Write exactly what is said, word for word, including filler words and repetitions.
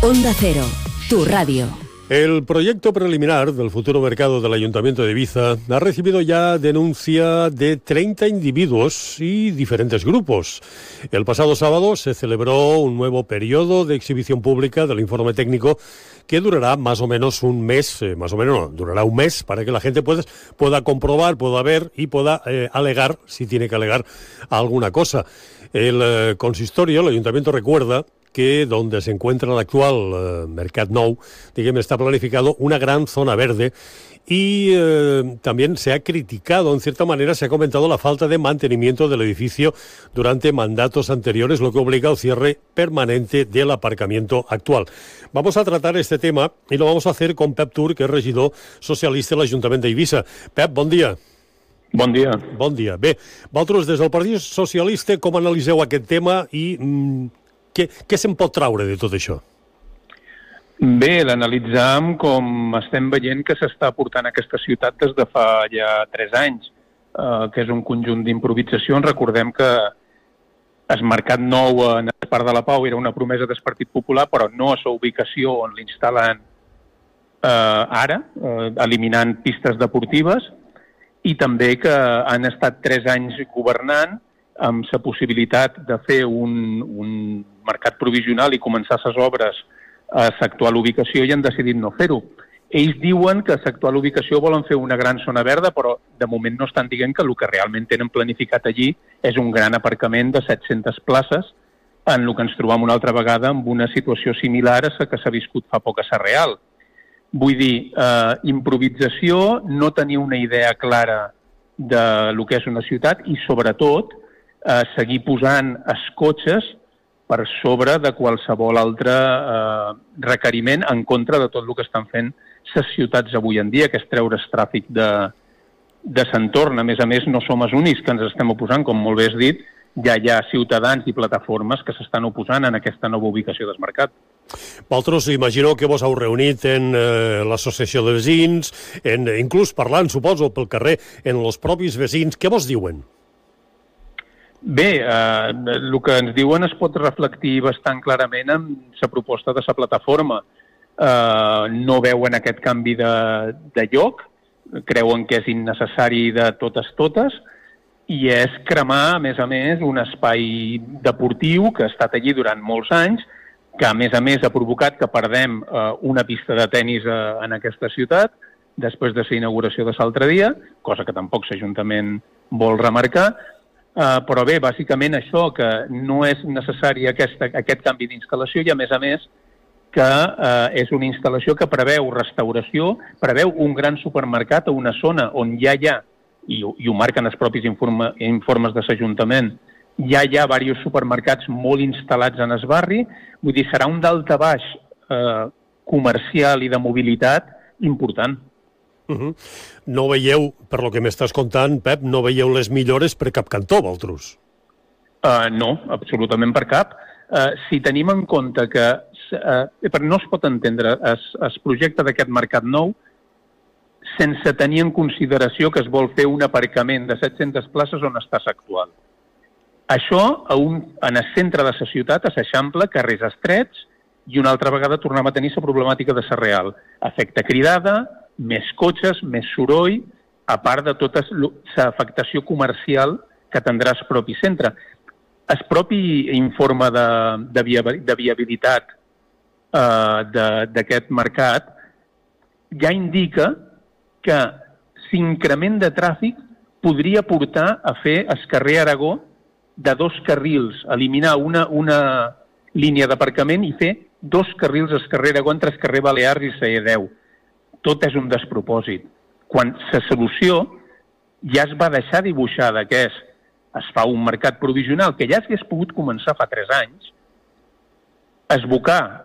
Onda Cero, tu radio. El proyecto preliminar del futuro mercado del Ayuntamiento de Ibiza ha recibido ya denuncia de treinta individuos y diferentes grupos. El pasado sábado se celebró un nuevo periodo de exhibición pública del informe técnico que durará más o menos un mes, eh, más o menos no, durará un mes para que la gente pueda, pueda comprobar, pueda ver y pueda eh, alegar, si tiene que alegar alguna cosa. El eh, consistorio, el Ayuntamiento recuerda que donde se encuentra el actual eh, Mercat Nou, digamos, está planificado una gran zona verde y eh, también se ha criticado, en cierta manera, se ha comentado la falta de mantenimiento del edificio durante mandatos anteriores, lo que obliga al cierre permanente del aparcamiento actual. Vamos a tratar este tema y lo vamos a hacer con Pep Tur, que és regidor socialista de l'Ajuntament d'Eivissa. Pep, bon dia. Bon dia. Bon dia. Bé, vosaltres des del Partit Socialista com analiseu aquest tema i mm, què, què se'n pot traure de tot això? Bé, l'analitzam com estem veient que s'està portant a aquesta ciutat des de fa ja tres anys, eh, que és un conjunt d'improvisacions. Recordem que el Mercat Nou en el Parc de la Pau era una promesa del Partit Popular, però no a la ubicació on l'instal·len eh, ara, eh, eliminant pistes deportives, i també que han estat tres anys governant amb la possibilitat de fer un, un mercat provisional i començar les obres a l'actual ubicació i han decidit no fer-ho. Ells diuen que a l'actual ubicació volen fer una gran zona verda, però de moment no estan dient que el que realment tenen planificat allí és un gran aparcament de set-centes places, en el que ens trobam una altra vegada amb una situació similar a la que s'ha viscut fa poc a Sarreal. Vull dir, eh, improvisació, no tenir una idea clara de lo que és una ciutat i, sobretot, eh, seguir posant els cotxes per sobre de qualsevol altre eh, requeriment en contra de tot el que estan fent les ciutats avui en dia, que és treure el tràfic de, de l'entorn. A més a més, no som els únics que ens estem oposant, com molt bé has dit, ja hi ha ciutadans i plataformes que s'estan oposant en aquesta nova ubicació del mercat. Vosaltres imagino que vos heu reunit en eh, l'associació de veïns, en, inclús parlant, suposo, pel carrer, en els propis veïns. Què vos diuen? Bé, eh, el que ens diuen es pot reflectir bastant clarament en la proposta de la plataforma. Eh, no veuen aquest canvi de, de lloc, creuen que és innecessari de totes totes, i és cremar, a més a més, un espai deportiu que ha estat allí durant molts anys, que a més a més ha provocat que perdem eh, una pista de tennis eh, en aquesta ciutat, després de la inauguració de l'altre dia, cosa que tampoc l'Ajuntament vol remarcar. Uh, però bé, bàsicament això, que no és necessari aquesta, aquest canvi d'instal·lació i, a més a més, que uh, és una instal·lació que preveu restauració, preveu un gran supermercat a una zona on ja hi ha, i, i ho marquen els propis informe, informes de l'Ajuntament, ja hi ha diversos supermercats molt instal·lats en el barri, vull dir, serà un daltabaix uh, comercial i de mobilitat important. Uh-huh. No veieu, per lo que m'estàs contant, Pep, no veieu les millores per cap cantó, vosaltres? Uh, no, absolutament per cap. Uh, si tenim en compte que uh, no es pot entendre el, el projecte d'aquest Mercat Nou sense tenir en consideració que es vol fer un aparcament de set-centes places on està l'actual. Això a un, en el centre de la ciutat, a l'Eixample, carrers estrets, i una altra vegada tornem a tenir la problemàtica de Sarreal. Efecte cridada, més cotxes, més soroll, a part de tota l'afectació comercial que tindrà el propi centre. El propi informe de, de, via, de viabilitat eh, d'aquest mercat ja indica que l'increment de tràfic podria portar a fer el carrer Aragó de dos carrils, eliminar una, una línia d'aparcament i fer dos carrils al carrer Aragó entre el carrer Balears i la E deu. Tot és un despropòsit. Quan la solució ja es va deixar dibuixada, que és, es fa un mercat provisional, que ja s'hagués pogut començar fa tres anys, esbocar